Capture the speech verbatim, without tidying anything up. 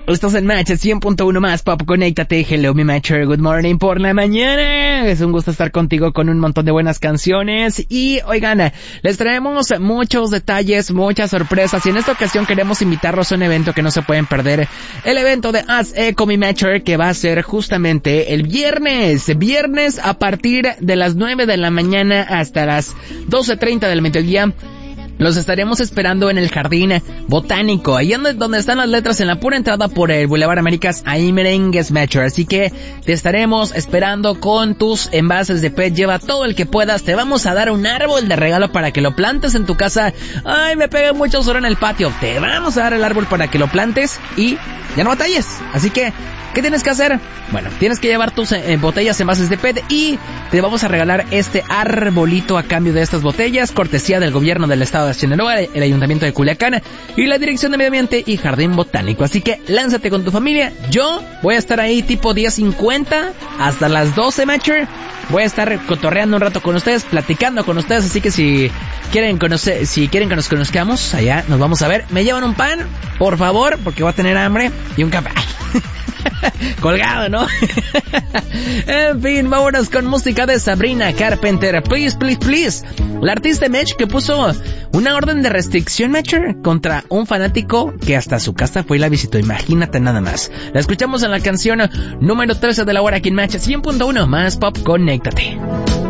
Estás en Match cien punto uno más Pop, conéctate. Hello, mi Matcher, good morning por la mañana. Es un gusto estar contigo con un montón de buenas canciones. Y oigan, les traemos muchos detalles, muchas sorpresas. Y en esta ocasión queremos invitarlos a un evento que no se pueden perder. El evento de Haz Eco, mi Matcher, que va a ser justamente el viernes. Viernes a partir de las nueve de la mañana hasta las doce treinta del mediodía. Los estaremos esperando en el Jardín Botánico, ahí donde están las letras en la pura entrada por el Boulevard Américas, ahí merengues Matcher. Así que te estaremos esperando con tus envases de P E T, lleva todo el que puedas. Te vamos a dar un árbol de regalo para que lo plantes en tu casa. Ay, me pega mucho sol en el patio. Te vamos a dar el árbol para que lo plantes y ya no batalles. Así que, ¿qué tienes que hacer? Bueno, tienes que llevar tus eh, botellas, envases de P E T y te vamos a regalar este arbolito a cambio de estas botellas, cortesía del gobierno del estado de Sinaloa, el ayuntamiento de Culiacán y la Dirección de Medio Ambiente y Jardín Botánico. Así que lánzate con tu familia. Yo voy a estar ahí tipo diez cincuenta hasta las doce, Matcher. Voy a estar cotorreando un rato con ustedes, platicando con ustedes, así que si quieren conocer, si quieren que nos conozcamos, allá nos vamos a ver. ¿Me llevan un pan? Por favor, porque voy a tener hambre, y un café. Colgado, ¿no? En fin, vámonos con música de Sabrina Carpenter. Please, please, please. La artista Mech que puso una orden de restricción, Matcher, contra un fanático que hasta su casa fue y la visitó. Imagínate nada más. La escuchamos en la canción número trece de la hora aquí en Match cien punto uno más Pop, conéctate.